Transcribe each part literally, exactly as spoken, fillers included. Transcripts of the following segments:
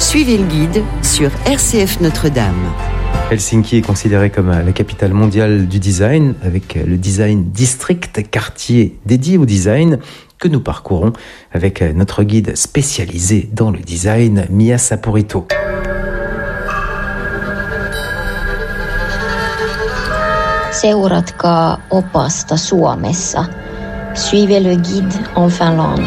Suivez le guide sur R C F Notre-Dame. Helsinki est considérée comme la capitale mondiale du design, avec le Design District, quartier dédié au design, que nous parcourons avec notre guide spécialisé dans le design, Mia Saporito. Seuratkaa opasta Suomessa. Suivez le guide en Finlande.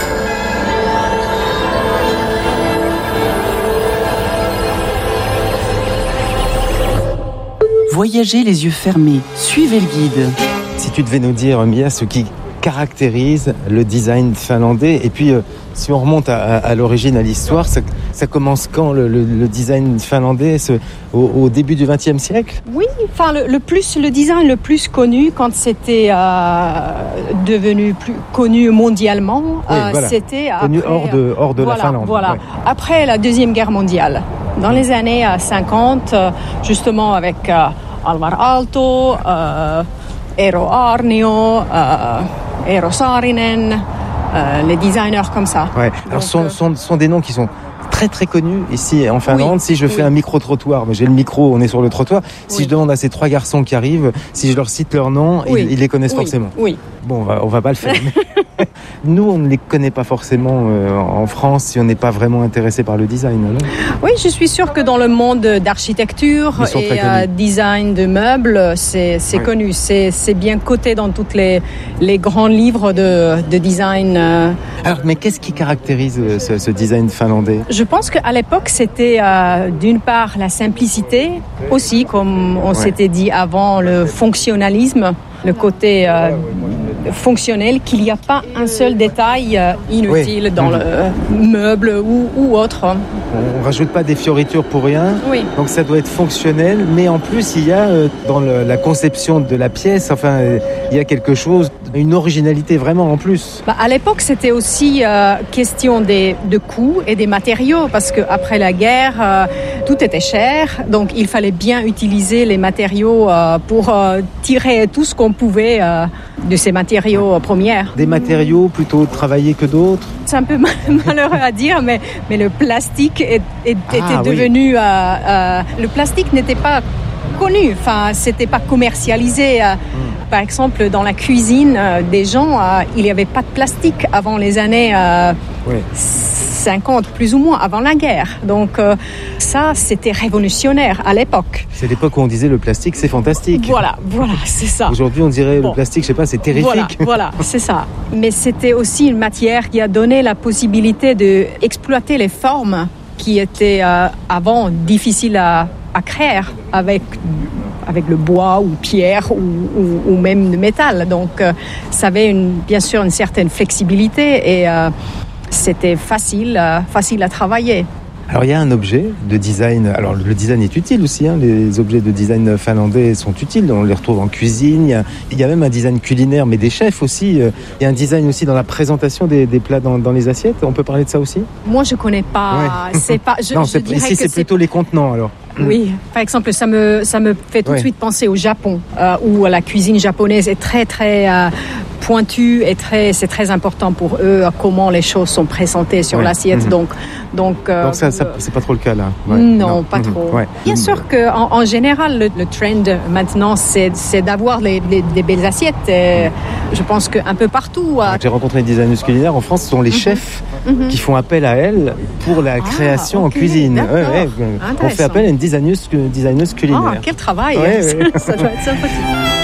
Voyagez les yeux fermés, suivez le guide. Si tu devais nous dire, Mia, ce qui caractérise le design finlandais, et puis euh, si on remonte à, à, à l'origine, à l'histoire, ça, ça commence quand le, le, le design finlandais, ce, au, au début du vingtième siècle? Oui, enfin le, le plus le design le plus connu quand c'était euh, devenu plus connu mondialement, oui, euh, voilà. c'était connu après, hors de hors de voilà, la Finlande. Voilà. Ouais. Après la deuxième guerre mondiale, dans les années cinquante, justement avec euh, Alvar Aalto, euh, Eero Aarnio, euh, Eero Saarinen, euh, les designers comme ça. Ouais. Alors, ce sont, euh... sont, sont des noms qui sont très très connus ici en Finlande. Oui, si je fais oui. un micro-trottoir, mais j'ai le micro, on est sur le trottoir. Si oui. je demande à ces trois garçons qui arrivent, si je leur cite leur nom, oui. ils, ils les connaissent oui. forcément. Oui. Bon, on va, on va pas le faire. Nous, on ne les connaît pas forcément euh, en France si on n'est pas vraiment intéressé par le design. Non ? Oui, je suis sûre que dans le monde d'architecture et euh, design de meubles, c'est, c'est oui. connu. C'est, c'est bien coté dans tous les, les grands livres de, de design. Euh... Alors, mais qu'est-ce qui caractérise ce, ce design finlandais ? Je pense qu'à l'époque, c'était euh, d'une part la simplicité, aussi, comme on ouais. s'était dit avant, le fonctionnalisme, le côté euh, fonctionnel, qu'il n'y a pas un seul détail euh, inutile oui. dans mmh. le meuble ou, ou autre. On ne rajoute pas des fioritures pour rien, oui. donc ça doit être fonctionnel, mais en plus il y a euh, dans le, la conception de la pièce, enfin euh, il y a quelque chose, une originalité vraiment en plus. Bah, à l'époque c'était aussi euh, question des, de coûts et des matériaux, parce qu'après la guerre euh, tout était cher, donc il fallait bien utiliser les matériaux euh, pour euh, tirer tout ce qu'on pouvait euh, de ces matériaux premiers. Des matériaux plutôt travaillés que d'autres ? C'est un peu malheureux à dire, mais, mais le plastique est, est, ah, était oui. devenu... Euh, euh, le plastique n'était pas connu, enfin, c'était pas commercialisé. Euh, mm. Par exemple, dans la cuisine euh, des gens, euh, il n'y avait pas de plastique avant les années euh, oui. cinquante, plus ou moins, avant la guerre. Donc euh, ça, c'était révolutionnaire à l'époque. C'est l'époque où on disait le plastique, c'est fantastique. Voilà, voilà, c'est ça. Aujourd'hui, on dirait bon. le plastique, je sais pas, c'est terrifique. Voilà, voilà, c'est ça. Mais c'était aussi une matière qui a donné la possibilité d'exploiter les formes qui étaient euh, avant difficiles à, à créer avec avec le bois ou pierre ou, ou, ou même le métal. Donc, euh, ça avait une, bien sûr une certaine flexibilité et euh, c'était facile, euh, facile à travailler. Alors, il y a un objet de design. Alors, le design est utile aussi. Hein. Les objets de design finlandais sont utiles. On les retrouve en cuisine. Il y a, il y a même un design culinaire, mais des chefs aussi. Il y a un design aussi dans la présentation des, des plats dans, dans les assiettes. On peut parler de ça aussi ? Moi, je connais pas. Ouais. C'est pas. Je, non, je c'est, ici, c'est, c'est plutôt les contenants alors. Oui, par exemple, ça me ça me fait tout de ouais. suite penser au Japon, euh, où la cuisine japonaise est très très euh, pointue et très c'est très important pour eux comment les choses sont présentées sur ouais. l'assiette. Mmh. Donc donc euh, donc ça, ça c'est pas trop le cas là. Ouais. Non, non, pas mmh. trop. Ouais. Bien sûr que en, en général le, le trend maintenant c'est c'est d'avoir les, les des belles assiettes. Et je pense qu'un peu partout. Ouais, j'ai rencontré des designers culinaires en France, ce sont les mmh. chefs mmh. qui font appel à elles pour la création ah, okay. en cuisine. Ouais, ouais. On fait appel à une designeuse, designeuse culinaire. Ah, quel travail! Ouais, ouais. Ça doit être sympathique.